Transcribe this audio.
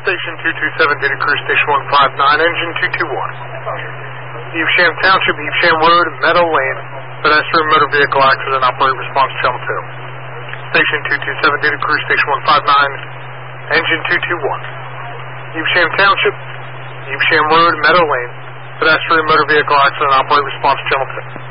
Station 227, data crew station 159, engine 221. Evesham Township, Evesham Road, Meadow Lane, pedestrian motor vehicle accident, operate response channel 2. Station 227, data crew station 159, engine 221. Evesham Township, Evesham Road, Meadow Lane, pedestrian motor vehicle accident, operate response channel 2.